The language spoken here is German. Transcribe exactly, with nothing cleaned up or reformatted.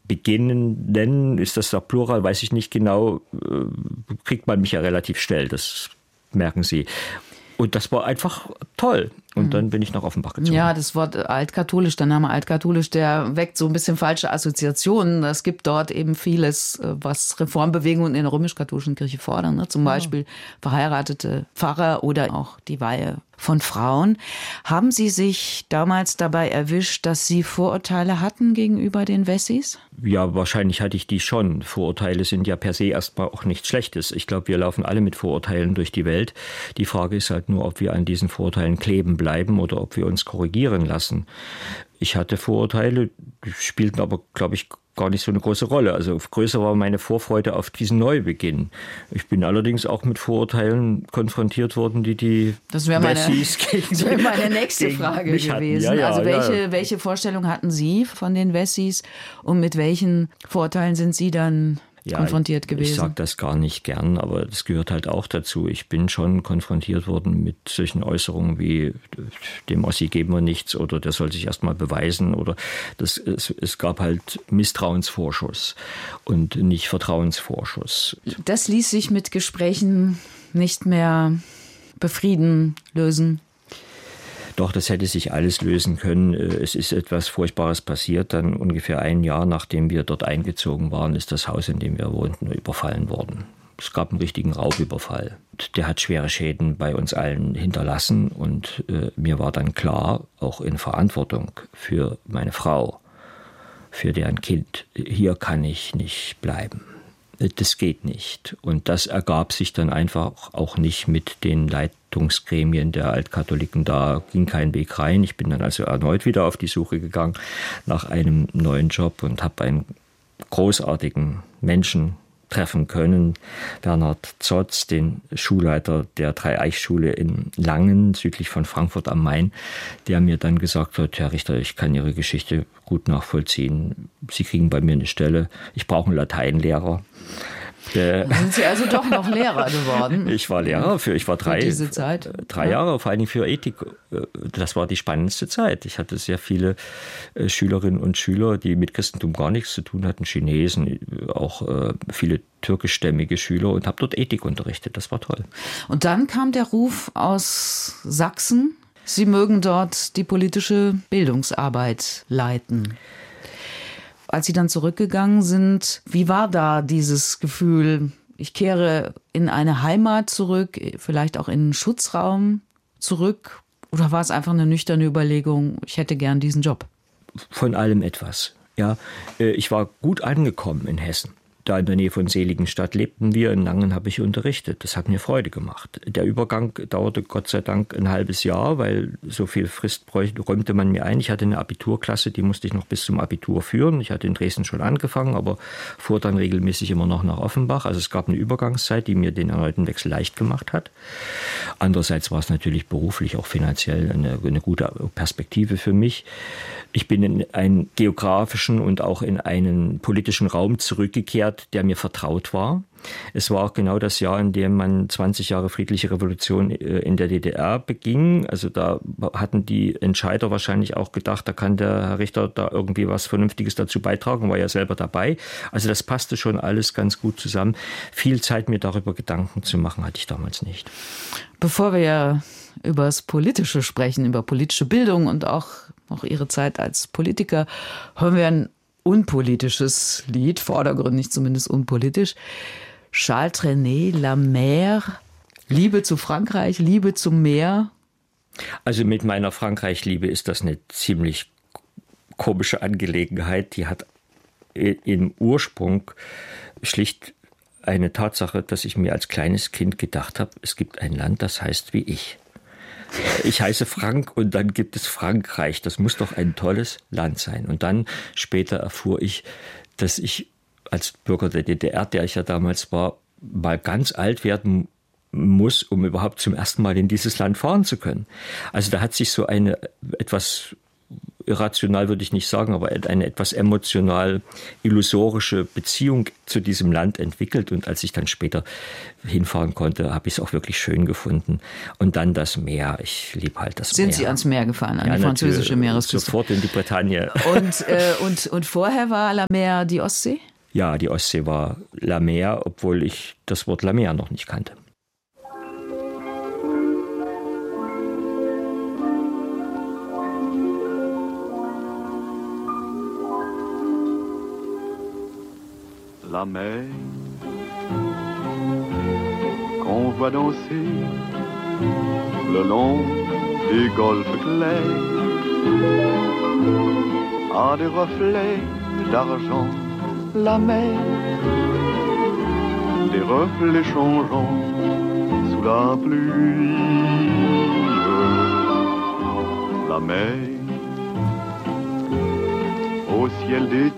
Beginnen nennen, ist das der Plural, weiß ich nicht genau, kriegt man mich ja relativ schnell, das merken Sie. Und das war einfach toll. Und mhm. dann bin ich nach Offenbach gezogen. Ja, das Wort altkatholisch, der Name altkatholisch, der weckt so ein bisschen falsche Assoziationen. Es gibt dort eben vieles, was Reformbewegungen in der römisch-katholischen Kirche fordern. Ne? Zum Beispiel verheiratete Pfarrer oder auch die Weihe von Frauen. Haben Sie sich damals dabei erwischt, dass Sie Vorurteile hatten gegenüber den Wessis? Ja, wahrscheinlich hatte ich die schon. Vorurteile sind ja per se erstmal auch nichts Schlechtes. Ich glaube, wir laufen alle mit Vorurteilen durch die Welt. Die Frage ist halt nur, ob wir an diesen Vorurteilen kleben bleiben oder ob wir uns korrigieren lassen. Ich hatte Vorurteile, die spielten aber, glaube ich, gar nicht so eine große Rolle. Also größer war meine Vorfreude auf diesen Neubeginn. Ich bin allerdings auch mit Vorurteilen konfrontiert worden, die die Das wäre meine, gegen das wäre meine nächste Frage gewesen. Ja, ja, also welche, ja. welche Vorstellung hatten Sie von den Wessis und mit welchen Vorurteilen sind Sie dann ja, konfrontiert gewesen? Ich sage das gar nicht gern, aber das gehört halt auch dazu. Ich bin schon konfrontiert worden mit solchen Äußerungen wie, dem Ossi geben wir nichts oder der soll sich erst mal beweisen. Oder das, es, es gab halt Misstrauensvorschuss und nicht Vertrauensvorschuss. Das ließ sich mit Gesprächen nicht mehr befrieden, lösen? Doch, das hätte sich alles lösen können. Es ist etwas Furchtbares passiert. Dann ungefähr ein Jahr, nachdem wir dort eingezogen waren, ist das Haus, in dem wir wohnten, überfallen worden. Es gab einen richtigen Raubüberfall. Der hat schwere Schäden bei uns allen hinterlassen. Und äh, mir war dann klar, auch in Verantwortung für meine Frau, für deren Kind, hier kann ich nicht bleiben. Das geht nicht. Und das ergab sich dann einfach auch nicht mit den Leitungsgremien der Altkatholiken. Da ging kein Weg rein. Ich bin dann also erneut wieder auf die Suche gegangen nach einem neuen Job und habe einen großartigen Menschen treffen können, Bernhard Zotz, den Schulleiter der Drei-Eich-Schule in Langen, südlich von Frankfurt am Main, der mir dann gesagt hat, Herr Richter, ich kann Ihre Geschichte gut nachvollziehen. Sie kriegen bei mir eine Stelle. Ich brauche einen Lateinlehrer. Der sind Sie also doch noch Lehrer geworden? Ich war Lehrer, für, ich war drei, für diese Zeit. drei ja. Jahre, vor allem für Ethik. Das war die spannendste Zeit. Ich hatte sehr viele Schülerinnen und Schüler, die mit Christentum gar nichts zu tun hatten, Chinesen, auch viele türkischstämmige Schüler und habe dort Ethik unterrichtet. Das war toll. Und dann kam der Ruf aus Sachsen, Sie mögen dort die politische Bildungsarbeit leiten. Als Sie dann zurückgegangen sind, wie war da dieses Gefühl, ich kehre in eine Heimat zurück, vielleicht auch in einen Schutzraum zurück? Oder war es einfach eine nüchterne Überlegung, ich hätte gern diesen Job? Von allem etwas. Ja, ich war gut angekommen in Hessen. Da in der Nähe von Seligenstadt lebten wir. In Langen habe ich unterrichtet. Das hat mir Freude gemacht. Der Übergang dauerte Gott sei Dank ein halbes Jahr, weil so viel Frist räumte man mir ein. Ich hatte eine Abiturklasse, die musste ich noch bis zum Abitur führen. Ich hatte in Dresden schon angefangen, aber fuhr dann regelmäßig immer noch nach Offenbach. Also es gab eine Übergangszeit, die mir den erneuten Wechsel leicht gemacht hat. Andererseits war es natürlich beruflich, auch finanziell eine, eine gute Perspektive für mich. Ich bin in einen geografischen und auch in einen politischen Raum zurückgekehrt, der mir vertraut war. Es war auch genau das Jahr, in dem man zwanzig Jahre friedliche Revolution in der D D R beging. Also da hatten die Entscheider wahrscheinlich auch gedacht, da kann der Herr Richter da irgendwie was Vernünftiges dazu beitragen, war ja selber dabei. Also das passte schon alles ganz gut zusammen. Viel Zeit, mir darüber Gedanken zu machen, hatte ich damals nicht. Bevor wir über das Politische sprechen, über politische Bildung und auch, auch Ihre Zeit als Politiker, hören wir ein unpolitisches Lied, vordergründig zumindest unpolitisch. Charles Trenet, La Mer, Liebe zu Frankreich, Liebe zum Meer. Also mit meiner Frankreich-Liebe ist das eine ziemlich komische Angelegenheit. Die hat im Ursprung schlicht eine Tatsache, dass ich mir als kleines Kind gedacht habe, es gibt ein Land, das heißt wie ich. Ich heiße Frank und dann gibt es Frankreich. Das muss doch ein tolles Land sein. Und dann später erfuhr ich, dass ich als Bürger der D D R, der ich ja damals war, mal ganz alt werden muss, um überhaupt zum ersten Mal in dieses Land fahren zu können. Also da hat sich so eine etwas irrational würde ich nicht sagen, aber eine etwas emotional illusorische Beziehung zu diesem Land entwickelt. Und als ich dann später hinfahren konnte, habe ich es auch wirklich schön gefunden. Und dann das Meer. Ich liebe halt das Sind Meer. Sie ans Meer gefahren, an ja, die französische Meeresküste? Sofort in die Bretagne. Und, äh, und, und vorher war La Mer die Ostsee? Ja, die Ostsee war La Mer, obwohl ich das Wort La Mer noch nicht kannte. La mer qu'on voit danser le long des golfes clairs a des reflets d'argent. La mer, des reflets changeants sous la pluie. La mer, au ciel d'été